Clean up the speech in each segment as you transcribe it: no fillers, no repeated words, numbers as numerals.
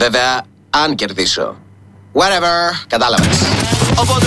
Βέβαια, αν κερδίσω. Whatever, κατάλαβες. Οπότε...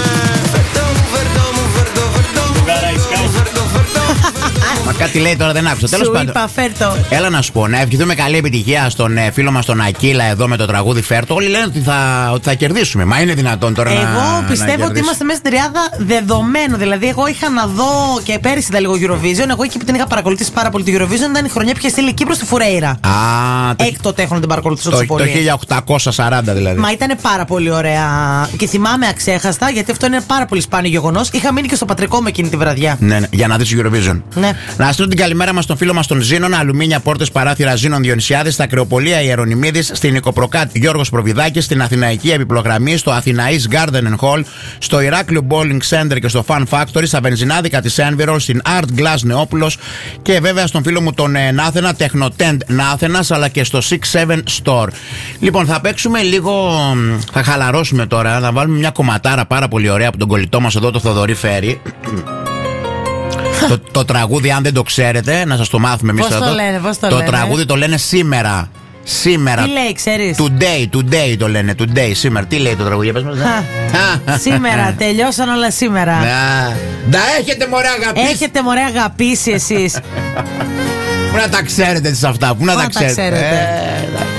Μα κάτι λέει τώρα, δεν άκουσα. Τέλος πάντων. Έλα να σου πω, να ευχηθούμε καλή επιτυχία στον φίλο μας τον Ακύλα εδώ με το τραγούδι Φέρτο. Όλοι λένε ότι θα κερδίσουμε. Μα είναι δυνατόν τώρα να. Εγώ πιστεύω ότι είμαστε μέσα στην τριάδα δεδομένο. Δηλαδή, εγώ είχα να δω και πέρυσι τα λίγο Eurovision. Εγώ εκεί που την είχα παρακολουθήσει πάρα πολύ τη Eurovision ήταν η χρονιά που είχε στείλει Κύπρο στη Φουρέιρα. Έκτοτε έχω να την παρακολουθήσω τόσο πολύ. Το 1840 δηλαδή. Μα ήταν πάρα πολύ ωραία. Και θυμάμαι αξέχαστα, γιατί αυτό είναι πάρα πολύ σπάνιο γεγονός. Είχα μείνει και στο πατρικό με εκείνη τη βραδιά. Ναι, για να δεις Eurovision. Ναι. Να στείλω την καλημέρα μας στον φίλο μας τον Ζήνων. Αλουμίνια, πόρτες, παράθυρα Ζήνων Διονυσιάδης. Στα Κρεοπολία Ιερονιμίδης. Στην Νικοπροκάτ Γιώργος Προβιδάκης. Στην Αθηναϊκή Επιπλογραμμή. Στο Αθηναής Garden Hall. Στο Ηράκλειο Bowling Center και στο Fun Factory. Στα Βενζινάδικα της Envirol. Στην Art Glass Νεόπουλος. Και βέβαια στον φίλο μου τον Νάθενα. Technotent Νάθενας. Αλλά και στο 6-7 Store. Λοιπόν, θα παίξουμε λίγο. Θα χαλαρώσουμε τώρα. Θα βάλουμε μια κομματάρα πάρα πολύ ωραία από τον κολλητό μας εδώ, το Θοδωρή Φέρη. Το τραγούδι, αν δεν το ξέρετε, να σας το μάθουμε εμείς εδώ. Το τραγούδι το λένε σήμερα. Σήμερα. Τι λέει, ξέρεις? Today το λένε. Today, σήμερα. Τι λέει το τραγούδι, πες μας. Σήμερα, τελειώσαν όλα σήμερα. Να έχετε μωρέ αγαπήσει. Έχετε μωρέ αγαπήσει εσείς. Πού να τα ξέρετε τις αυτά, πού να τα ξέρετε.